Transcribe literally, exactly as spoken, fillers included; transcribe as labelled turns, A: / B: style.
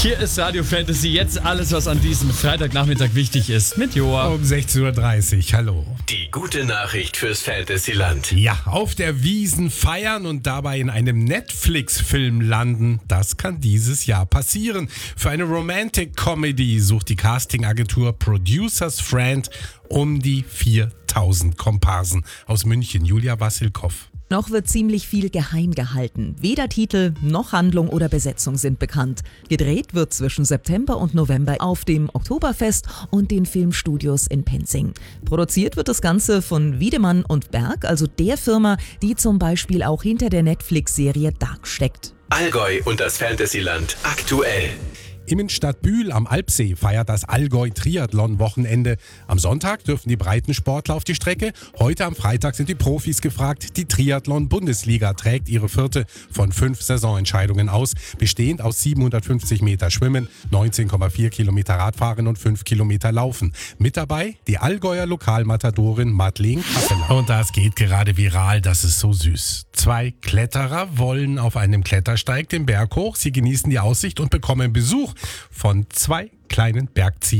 A: Hier ist Radio Fantasy, jetzt alles, was an diesem Freitagnachmittag wichtig ist, mit Joa.
B: Um sechzehn Uhr dreißig, hallo.
C: Die gute Nachricht fürs Fantasyland.
B: Ja, auf der Wiesn feiern und dabei in einem Netflix-Film landen, das kann dieses Jahr passieren. Für eine Romantic-Comedy sucht die Castingagentur Producers Friend um die viertausend Komparsen aus München. Julia Wassilkow.
D: Noch wird ziemlich viel geheim gehalten. Weder Titel noch Handlung oder Besetzung sind bekannt. Gedreht wird zwischen September und November auf dem Oktoberfest und den Filmstudios in Penzing. Produziert wird das Ganze von Wiedemann und Berg, also der Firma, die zum Beispiel auch hinter der Netflix-Serie Dark steckt.
C: Allgäu und das Fantasyland aktuell.
B: Immenstadt Bühl am Alpsee feiert das Allgäu-Triathlon-Wochenende. Am Sonntag dürfen die Breitensportler auf die Strecke. Heute am Freitag sind die Profis gefragt. Die Triathlon-Bundesliga trägt ihre vierte von fünf Saisonentscheidungen aus, bestehend aus siebenhundertfünfzig Meter Schwimmen, neunzehn Komma vier Kilometer Radfahren und fünf Kilometer Laufen. Mit dabei die Allgäuer Lokalmatadorin Madeleine Kasseler. Und das geht gerade viral, das ist so süß. Zwei Kletterer wollen auf einem Klettersteig den Berg hoch. Sie genießen die Aussicht und bekommen Besuch von zwei kleinen Bergziegen.